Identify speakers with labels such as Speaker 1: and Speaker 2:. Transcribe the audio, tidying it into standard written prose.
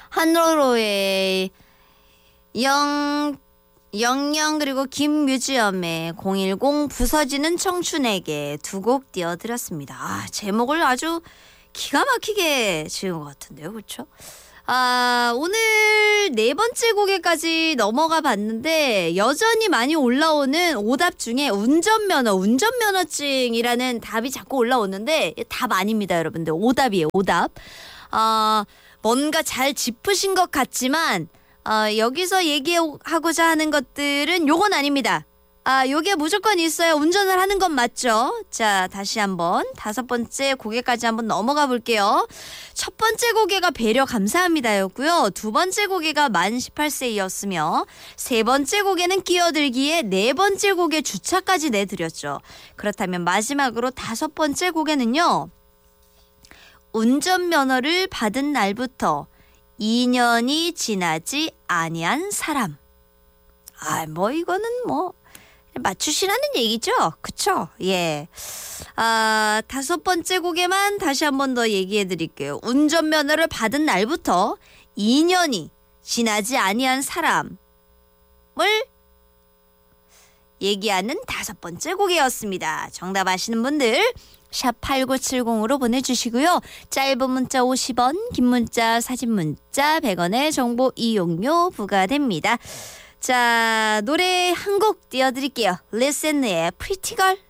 Speaker 1: 한로로의 영영 그리고 김뮤지엄의 010 부서지는 청춘에게 두 곡 띄워드렸습니다. 아, 제목을 아주 기가 막히게 지은 것 같은데요. 그렇죠? 오늘 네 번째 곡에까지 넘어가 봤는데 여전히 많이 올라오는 오답 중에 운전면허증이라는 답이 자꾸 올라오는데 답 아닙니다, 여러분들. 오답이에요, 오답. 뭔가 잘 짚으신 것 같지만 여기서 얘기하고자 하는 것들은 요건 아닙니다. 요게 무조건 있어야 운전을 하는 건 맞죠? 자, 다시 한번 5번째 고개까지 한번 넘어가 볼게요. 첫 번째 고개가 배려 감사합니다였고요. 두 번째 고개가 만 18세이었으며 세 번째 고개는 끼어들기에 네 번째 고개 주차까지 내드렸죠. 그렇다면 마지막으로 5번째 고개는요. 운전면허를 받은 날부터 2년이 지나지 아니한 사람. 이거는 맞추시라는 얘기죠? 그쵸? 예. 5번째 곡에만 다시 한 번 더 얘기해 드릴게요. 운전면허를 받은 날부터 2년이 지나지 아니한 사람을 얘기하는 5번째 곡이었습니다. 정답 아시는 분들 샵 8970으로 보내주시고요. 짧은 문자 50원, 긴 문자, 사진 문자 100원의 정보 이용료 부과됩니다. 자, 노래 한 곡 띄워드릴게요. 리센의 Pretty Girl.